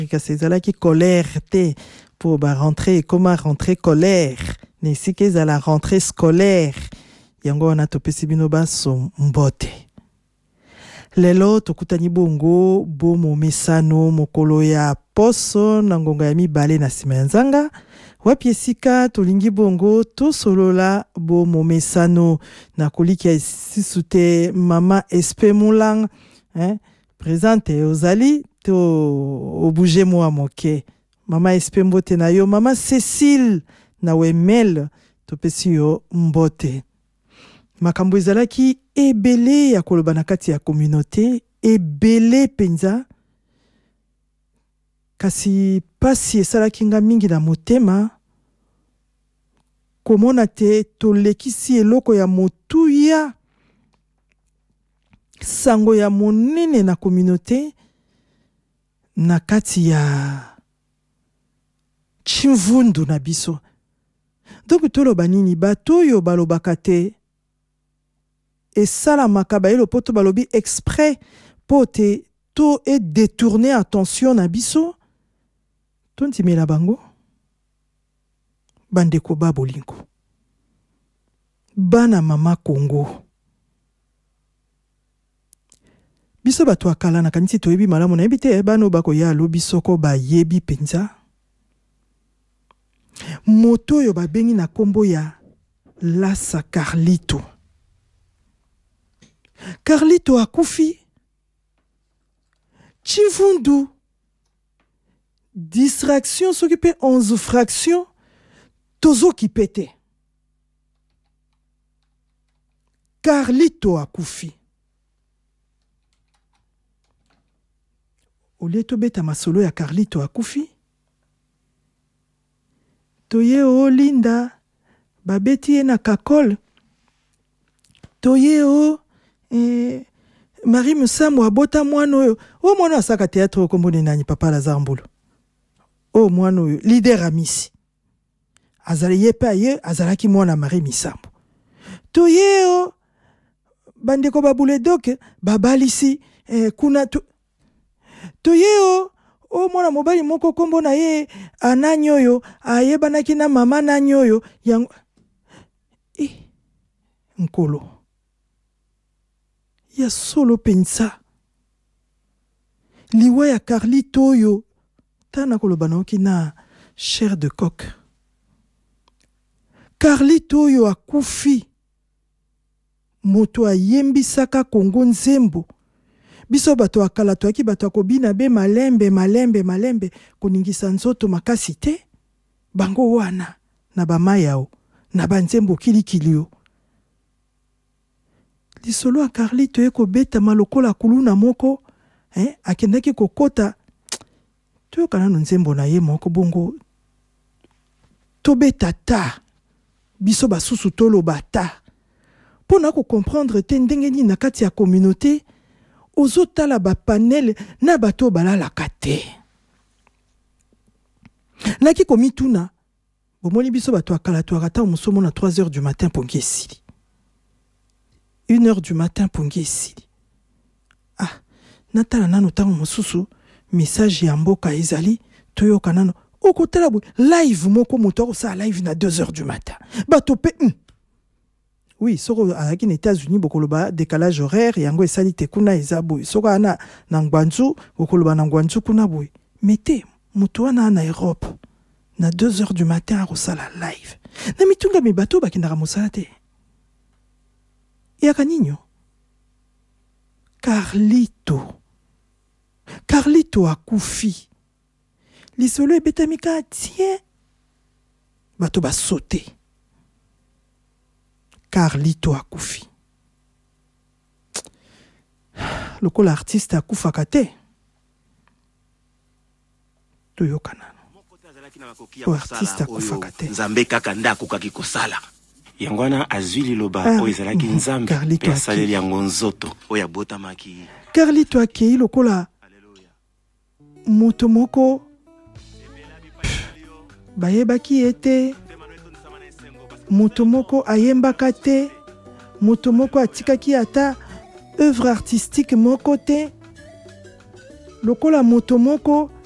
kasi ezalaki colère te pour rentrer comment rentrer colère nesika ezala rentrée scolaire yango wana topesi bino baso mbote. Lelo tokutani bongo bomo mesano mokolo ya poso na ngonga ya mibale na nsima ya nzanga. Wapi esika tolingi bongo tosolola bomo mesano na koliki ya sisute mama Espe Mulang présente ozali to obuje moa moke. Mama Espe mbote na yo, mama Cécile na wemel topesi yo mbote. Makambo ezalaki ebele ya koloba na kati ya communauté, ebele penza. Kasi pasi esalaki nga mingi na motema, komona te tolekisi eloko ya motuya, sango ya monene na communauté, na kati ya chimvundu na biso. Donc toloba nini bato yo balobaka te, et ça la makaba elo poto balobi exprès pote to et détourner attention na biso tonti mela bango bandeko babolingo bana mama Congo biso bato akala na kanisi toyebi malamu na ebite bano bako ya lo bisoko ba yebi penza moto yo babengi na kombo ya Lassa Carlito. Carlito akufi chivundu distraction s'occuper 11 fractions tozo ki pete. Carlito akufi oleto beta masolo ya Carlito akufi toye o linda babeti ye na kakol toye o Marie Musamu abota mwana oyo o mwana asaka théâtre kombone nani papa Lazare Mbulu o mwana oyo leader amisi azali yepe aye azalaki mwana Marie Musamu toye o bandeko babule doke babalisi kuna toye o mwana mobali moko kombo na ye ananyo oyo ayebanaki na mama nanyo oyo yango nkolo ya solo pensa liwa ya Carlito oyo tana koloba naoki na chair de coq. Carlito oyo akufi moto ayembisaka Kongo nzembo biso bato akala toaki bato akobina be malembe koningisa nzoto makasi te bango wana na bamayao na banzembo kilikilio lisolo a Carlito eko beta malokola kuluna moko akendaki kokota to kana nzembo na ye moko bongo to beta ta biso basusu tolo bata pona ko comprendre te ndenge ni na kati ya communauté ozotala ba panel na bato balala kate naki komituna bomoni biso bato akala to akata musomo na 3h du matin pongi esili 1h du matin pongi esili natala nano tango mosusu message ya mboka ezali toyoka nano okotala bwe live moko moto akosala live na 2h du matin bato pe oui soko alaki na États-Unis bokoloba décalage horaire yango esali te kuna eza boye soko ana na ngwanzu bokoloba na ngwanzu kuna boye mete moto wana na Europe na 2h du matin akosala live na mitunga mi bato bakindaka mosala te yaka ninyo Carlito akufi lisolo ebetamika tie bato basote Carlito akufi lokola artiste akufaka te toyoka nano o artiste akufaka te nzambe kaka nda akokaki kosala yango wana azwi liloba oyo ezalaki nzambe mpe asaleli yango nzoto oyo abotamaki Carlito akei lokola moto moko bayebaki ete moto moko ayembaka te moto moko atikaki ata œuvre artistique moko te lokola moto moko